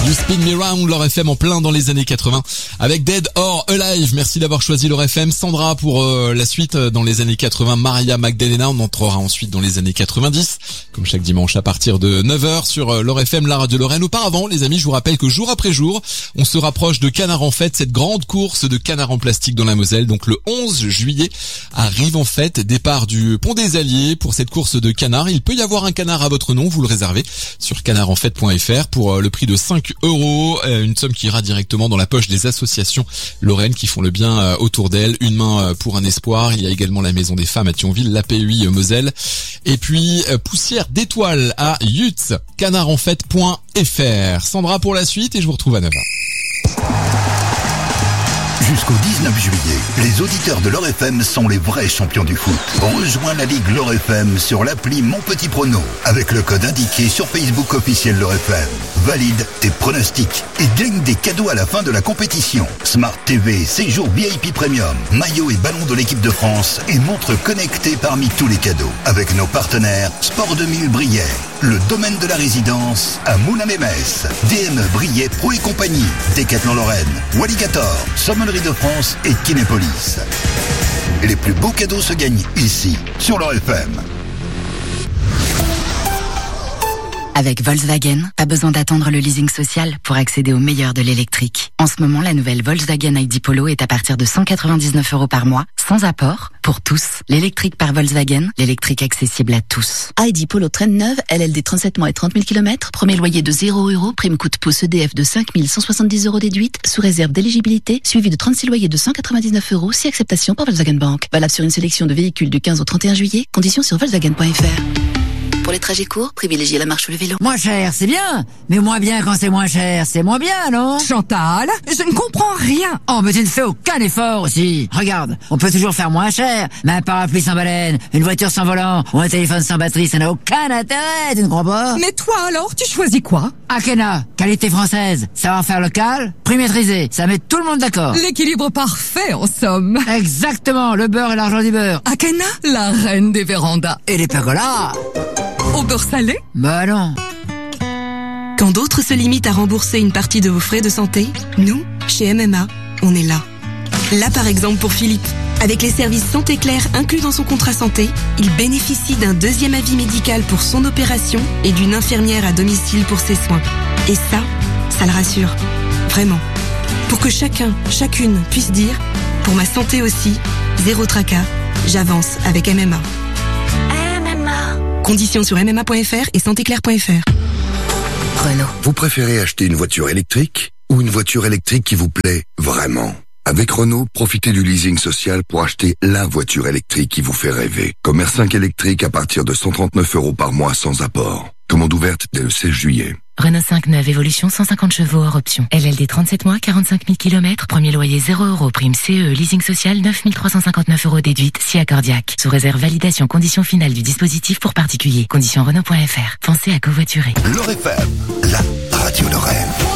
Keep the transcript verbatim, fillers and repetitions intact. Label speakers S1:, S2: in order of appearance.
S1: You Spin Me Round, L'Or F M en plein dans les années quatre-vingts avec Dead or Alive. Merci d'avoir choisi L'Or F M. Sandra pour euh, la suite euh, dans les années quatre-vingts. Maria Magdalena, on entrera ensuite dans les années quatre-vingt-dix, comme chaque dimanche à partir de neuf heures sur euh, L'Or F M, la radio Lorraine. Auparavant, les amis, je vous rappelle que jour après jour, on se rapproche de Canard en Fête, cette grande course de canards en plastique dans la Moselle. Donc le onze juillet arrive en fête, départ du Pont des Alliés pour cette course de canards. Il peut y avoir un canard à votre nom, vous le réservez sur canard en fête point f r pour euh, le prix de cinq euros, une somme qui ira directement dans la poche des associations lorraines qui font le bien autour d'elles. Une main pour un espoir. Il y a également la Maison des Femmes à Thionville, l'A P E I Moselle, et puis Poussière d'étoiles à Yutz, canard en fête point f r. Sandra pour la suite et je vous retrouve à neuf heures.
S2: Jusqu'au dix-neuf juillet, les auditeurs de L'Or F M sont les vrais champions du foot. Rejoins la Ligue L'Or F M sur l'appli Mon Petit Prono avec le code indiqué sur Facebook officiel L'Or F M. Valide tes pronostics et gagne des cadeaux à la fin de la compétition. Smart T V, séjour V I P Premium, maillot et ballon de l'équipe de France et montre connectée parmi tous les cadeaux. Avec nos partenaires Sport deux mille Briey, le domaine de la résidence à Moulins-Mémès, D M E Briey Pro et compagnie, Décathlon Lorraine, Walligator, Sommellerie de France et Kinépolis. Les plus beaux cadeaux se gagnent ici, sur L'Or F M.
S3: Avec Volkswagen, pas besoin d'attendre le leasing social pour accéder au meilleur de l'électrique. En ce moment, la nouvelle Volkswagen I D Polo est à partir de cent quatre-vingt-dix-neuf euros par mois, sans apport, pour tous. L'électrique par Volkswagen, l'électrique accessible à tous.
S4: I D Polo traîne neuve, L L D trente-sept mois et trente mille kilomètres, premier loyer de zéro euros, prime coup de pouce E D F de cinq mille cent soixante-dix euros déduite, sous réserve d'éligibilité, suivi de trente-six loyers de cent quatre-vingt-dix-neuf euros, si acceptation par Volkswagen Bank. Valable sur une sélection de véhicules du quinze au trente et un juillet, conditions sur volkswagen point f r. Pour les trajets courts, privilégiez la marche ou le vélo.
S5: Moins cher, c'est bien. Mais moins bien quand c'est moins cher, c'est moins bien, non?
S6: Chantal, je ne comprends rien.
S5: Oh, mais tu ne fais aucun effort aussi. Regarde, on peut toujours faire moins cher. Mais un parapluie sans baleine, une voiture sans volant ou un téléphone sans batterie, ça n'a aucun intérêt, tu ne crois pas?
S6: Mais toi alors, tu choisis quoi?
S5: Akena, qualité française, savoir-faire local, prix maîtrisé, ça met tout le monde d'accord.
S6: L'équilibre parfait, en somme.
S5: Exactement, le beurre et l'argent du beurre.
S6: Akena, la reine des vérandas.
S5: Et les pergolas.
S6: Au beurre salé?
S5: Bah non.
S7: Quand d'autres se limitent à rembourser une partie de vos frais de santé, nous, chez M M A, on est là. Là par exemple pour Philippe. Avec les services Santé Claire inclus dans son contrat santé, il bénéficie d'un deuxième avis médical pour son opération et d'une infirmière à domicile pour ses soins. Et ça, ça le rassure. Vraiment. Pour que chacun, chacune puisse dire, pour ma santé aussi, zéro tracas, j'avance avec M M A. Conditions sur m m a point f r et santé claire point f r.
S2: Renault. Vous préférez acheter une voiture électrique ou une voiture électrique qui vous plaît vraiment? Avec Renault, profitez du leasing social pour acheter la voiture électrique qui vous fait rêver. Comme R cinq électrique à partir de cent trente-neuf euros par mois sans apport. Commande ouverte dès le seize juillet.
S3: Renault cinq neuf Évolution cent cinquante chevaux hors option. L L D trente-sept mois, quarante-cinq mille kilomètres, premier loyer zéro euros, prime C E, leasing social neuf mille trois cent cinquante-neuf euros déduite, si accordiaque. Sous réserve validation conditions finales du dispositif pour particuliers. Conditions Renault point f r. Pensez à covoiturer.
S2: L'Or F M, la radio Lorraine.